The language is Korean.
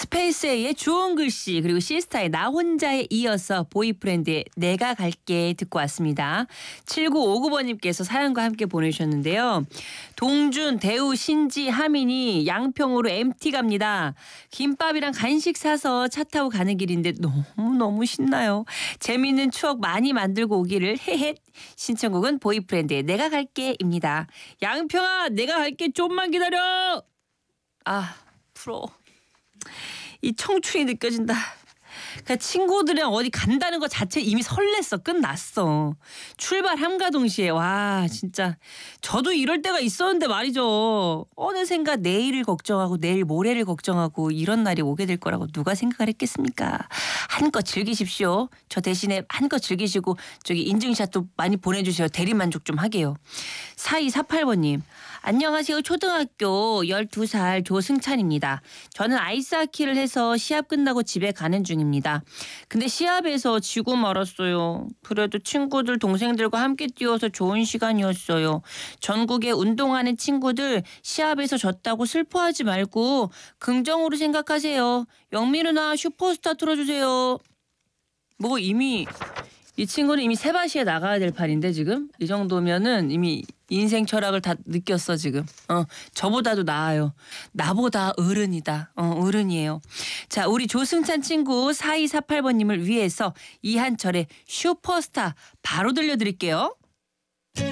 스페이스A의 좋은 글씨 그리고 시스타의 나 혼자에 이어서 보이프렌드의 내가 갈게 듣고 왔습니다. 7959번님께서 사연과 함께 보내주셨는데요. 동준, 대우, 신지, 하민이 양평으로 MT 갑니다. 김밥이랑 간식 사서 차 타고 가는 길인데 너무너무 신나요. 재미있는 추억 많이 만들고 오기를 헤헷. 신청곡은 보이프렌드의 내가 갈게입니다. 양평아 내가 갈게 좀만 기다려. 아 프로. 이 청춘이 느껴진다. 그러니까 친구들이랑 어디 간다는 것 자체 이미 설렜어. 끝났어. 출발함과 동시에 와 진짜 저도 이럴 때가 있었는데 말이죠. 어느샌가 내일을 걱정하고 내일 모레를 걱정하고 이런 날이 오게 될 거라고 누가 생각을 했겠습니까. 한껏 즐기십시오. 저 대신에 한껏 즐기시고 저기 인증샷도 많이 보내주세요. 대리만족 좀 하게요. 4248번님. 안녕하세요. 초등학교 12살 조승찬입니다. 저는 아이스하키를 해서 시합 끝나고 집에 가는 중입니다. 근데 시합에서 지고 말았어요. 그래도 친구들 동생들과 함께 뛰어서 좋은 시간이었어요. 전국에 운동하는 친구들 시합에서 졌다고 슬퍼하지 말고 긍정으로 생각하세요. 영미 누나 슈퍼스타 틀어주세요. 뭐 이미 이 친구는 이미 세바시에 나가야 될 판인데 지금 이 정도면은 이미 인생 철학을 다 느꼈어 지금. 저보다도 나아요. 나보다 어른이다. 어른이에요. 자 우리 조승찬 친구 4248번님을 위해서 이한철의 슈퍼스타 바로 들려드릴게요.